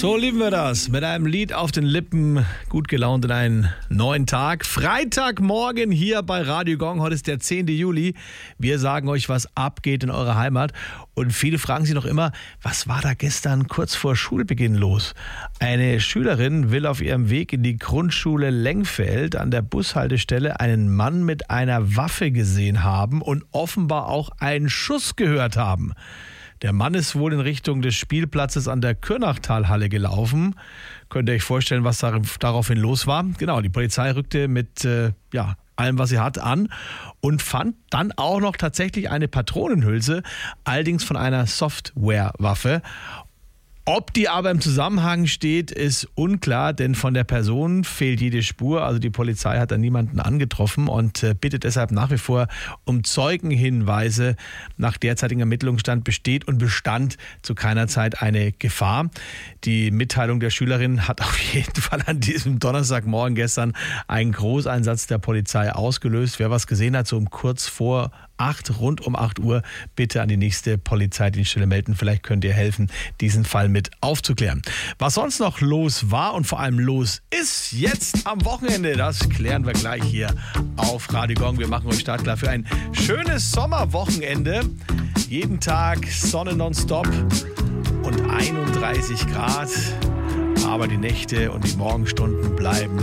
So lieben wir das. Mit einem Lied auf den Lippen, gut gelaunt in einen neuen Tag. Freitagmorgen hier bei Radio Gong. Heute ist der 10. Juli. Wir sagen euch, was abgeht in eurer Heimat. Und viele fragen sich noch immer, was war da gestern kurz vor Schulbeginn los? Eine Schülerin will auf ihrem Weg in die Grundschule Lengfeld an der Bushaltestelle einen Mann mit einer Waffe gesehen haben und offenbar auch einen Schuss gehört haben. Der Mann ist wohl in Richtung des Spielplatzes an der Kürnachtalhalle gelaufen. Könnt ihr euch vorstellen, was daraufhin los war? Genau, die Polizei rückte mit allem, was sie hat, an und fand dann auch noch tatsächlich eine Patronenhülse, allerdings von einer Softwarewaffe. Ob die aber im Zusammenhang steht, ist unklar, denn von der Person fehlt jede Spur. Also die Polizei hat da niemanden angetroffen und bittet deshalb nach wie vor um Zeugenhinweise. Nach derzeitigem Ermittlungsstand besteht und bestand zu keiner Zeit eine Gefahr. Die Mitteilung der Schülerin hat auf jeden Fall an diesem Donnerstagmorgen gestern einen Großeinsatz der Polizei ausgelöst. Wer was gesehen hat, so um kurz vor 8, rund um 8 Uhr, bitte an die nächste Polizeidienststelle melden. Vielleicht könnt ihr helfen, diesen Fall mit aufzuklären. Was sonst noch los war und vor allem los ist jetzt am Wochenende, das klären wir gleich hier auf Radio Gong. Wir machen euch startklar für ein schönes Sommerwochenende. Jeden Tag Sonne nonstop und 31 Grad. Aber die Nächte und die Morgenstunden bleiben